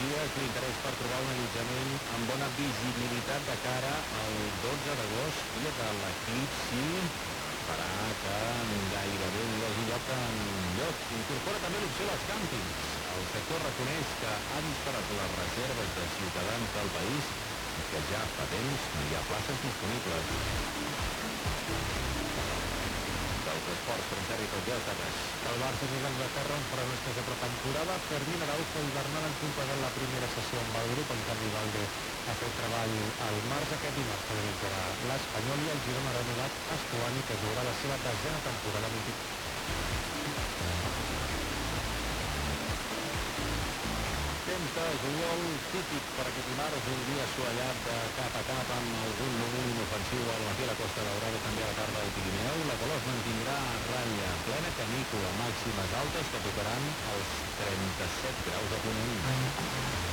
dies l'interès per trobar un allotjament amb bona visibilitat de cara al 12 d'agost, dia de l'eclipsi, farà que gairebé no hi hagi lloc enlloc. Incorpora també l'opció dels càmpings. El sector reconeix que ha disparat les reserves de ciutadans del país i que ja fa temps no hi ha places disponibles. Dels esports, Francesc Rico, ja estaves. El Barça és d'Anglaterra, un pronostes de pretemporada. Fermín Araujo i Bernal han completat la primera sessió amb el grup. En canvi, Valde ha fet treball al març. Aquest dimarts també encara l'Espanyol i el Girona ha renovat Estuani, que jugarà la seva desena temporada amb l'equip. Temps de juliol típic per aquest dimarts, un dia assolellat de cap a cap amb algun moment inofensiu al matí a la Costa Daurada, també a la tarda del Pirineu. La calor es mantindrà a ratlla plena, canícula, màximes altes que tocaran els 37 graus a Ponent.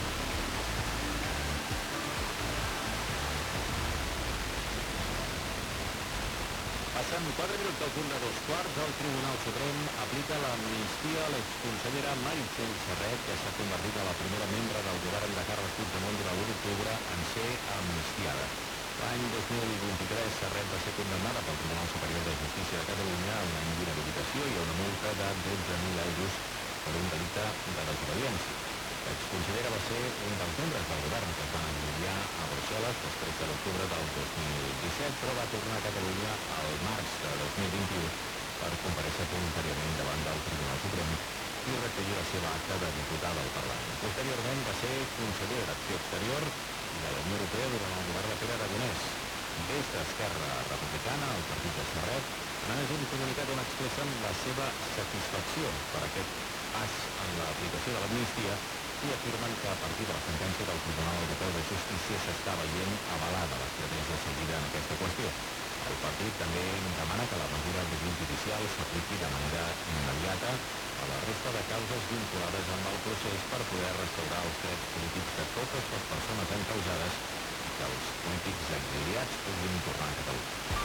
Passen 4 minuts del punt de 2:15, el Tribunal Suprem aplica l'amnistia a l'exconsellera Meritxell Serret, que s'ha convertit en la primera membre del govern de Carles Puigdemont durant l'1 d'octubre en ser amnistiada. L'any 2023, Serret va ser condemnada pel Tribunal Superior de Justícia de Catalunya a un any d'inhabilitació i a una multa de 12.000 euros per un delicte de desobediència. L'exconsellera va ser un dels membres del govern que es van exiliar a Brussel·les després de l'octubre del 2017, però va tornar a Catalunya al març de 2021 per comparèixer voluntàriament davant del Tribunal Suprem i recollir la seva acta de diputada al Parlament. Posteriorment va ser conseller d'Acció Exterior i de la Unió Europea durant el govern de Pere Aragonès. Des d'Esquerra Republicana, el partit de Serret, han emès un comunicat on expressen la seva satisfacció per aquest pas en l'aplicació de l'amnistia i afirmen que a partir de la sentència del Tribunal Europeu de Justícia s'està veient avalada l'estratègia seguida en aquesta qüestió. El partit també demana que la mesura judicial s'apliqui de manera immediata a la resta de causes vinculades amb el procés per poder restaurar els drets polítics de totes les persones encausades i que els polítics exiliats puguin tornar a Catalunya.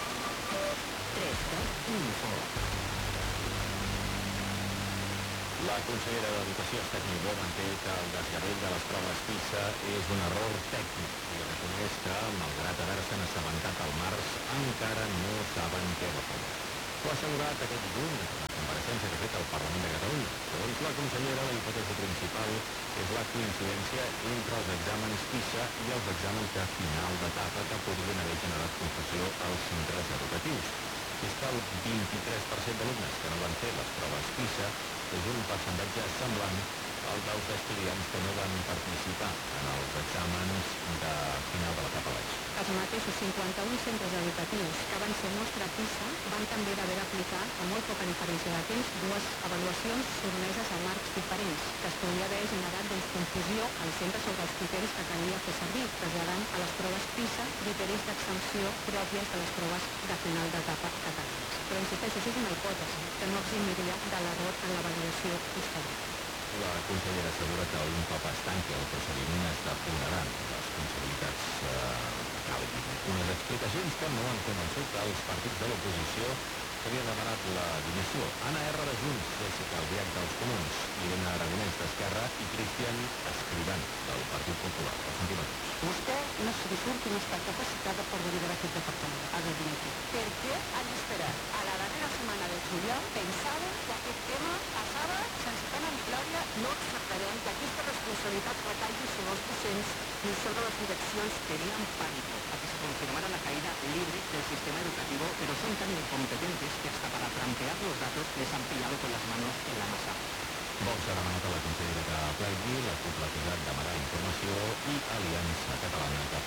3.info. La consellera d'Educació, Esther Niubó, manté que el desgavell de les proves PISA és un error tècnic i reconeix que, malgrat haver-se'n assabentat al març, encara no saben què va fer. Ho ha assegurat aquest dilluns en la compareixença que ha fet al Parlament de Catalunya. Segons la consellera, la hipòtesi principal és la coincidència entre els exàmens PISA i els exàmens de final d'etapa que podrien haver generat confusió als centres educatius. És que el 23% d'alumnes que no van fer les proves PISA és un percentatge semblant al dels estudiants que no van participar en els exàmens de final de l'etapa l'ESO. Els mateixos 51 centres educatius que van ser mostra PISA van també haver d'aplicar, amb molt poca diferència de temps, dues avaluacions sotmeses a marcs diferents, que es podria haver generat confusió als centres sobre els criteris que calia fer servir, traslladant a les proves PISA criteris d'exempció pròpies de les proves de final d'etapa catalanes. Però insisteixo, això és una hipòtesi que no eximiria de l'error en la validació posterior. La consellera assegura que un cop es tanqui el procediment es depuraran les responsabilitats que calguin. Unes explicacions que no han convençut els partits de l'oposició que havien demanat la dimissió. Anna R. de Junts, Jessica Albiach dels Comuns, Irene Aragonès d'Esquerra i Cristian Escriván del Partit Popular. El sentim a tots. Vostè no se li surt i no està capacitada per liderar aquest departament. Ha de dimitir. Per què han esperat a la darrera setmana de juliol? Pensaven que aquest tema passava sense pena ni glòria. No acceptarem que aquesta responsabilitat recaigui sobre els docents ni sobre les direccions. Tenían pánico a que se confirmara la caída libre del sistema educativo, pero son tan incompetentes que hasta para trampear los datos les han pillado con las manos en la masa. Vox ha demanat a la consellera que plegui, la CUP l'ha acusat d'amagar informació i Aliança Catalana que